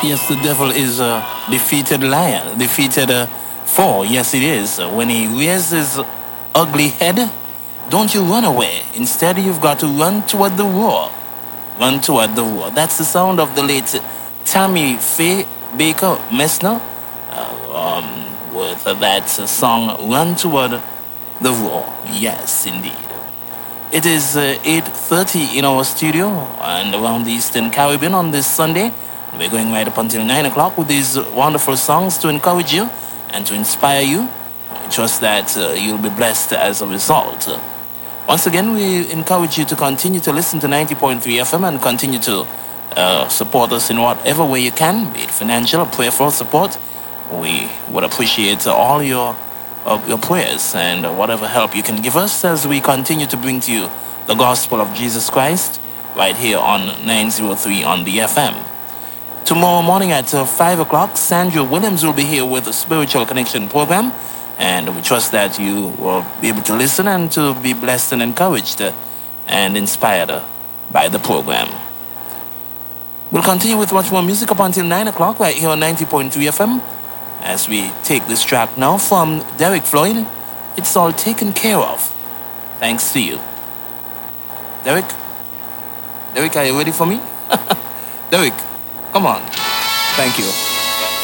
Yes, the devil is a defeated lion, defeated foe. Yes, it is. When he rears his ugly head, don't you run away. Instead, you've got to run toward the roar. Run toward the roar. That's the sound of the late Tammy Faye Baker Messner with that song, Run Toward the Roar. Yes, indeed. It is 8:30 in our studio and around the Eastern Caribbean on this Sunday. We're going right up until 9 o'clock with these wonderful songs to encourage you and to inspire you. Trust that you'll be blessed as a result. Once again, we encourage you to continue to listen to 90.3 FM and continue to support us in whatever way you can, be it financial or prayerful support. We would appreciate all your prayers and whatever help you can give us as we continue to bring to you the gospel of Jesus Christ right here on 903 on the FM. Tomorrow morning at 5 o'clock, Sandra Williams will be here with the Spiritual Connection program, and we trust that you will be able to listen and to be blessed and encouraged and inspired by the program. We'll continue with much more music up until 9 o'clock right here on 90.3 FM as we take this track now from Derek Floyd. It's all taken care of. Thanks to you. Derek, are you ready for me? Derek, come on. Thank you.